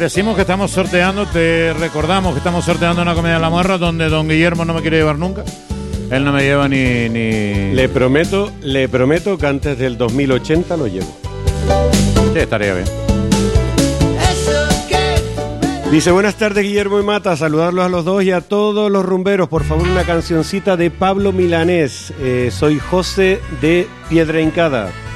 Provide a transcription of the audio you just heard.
decimos que estamos sorteando, te recordamos que estamos sorteando una comida de la morra donde don Guillermo no me quiere llevar nunca. Él no me lleva ni... Le prometo que antes del 2080 lo llevo. Sí, estaría bien. Dice, buenas tardes Guillermo y Mata, saludarlos a los dos y a todos los rumberos. Por favor, una cancioncita de Pablo Milanés. Soy José de Piedra Hincada.